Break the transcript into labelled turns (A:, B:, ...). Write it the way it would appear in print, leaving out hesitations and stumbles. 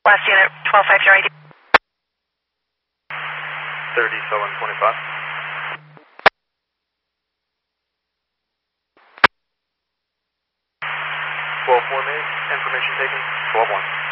A: Last unit, 12-5, your ID.
B: 3725. 12-4 made. Information taken. 12-1.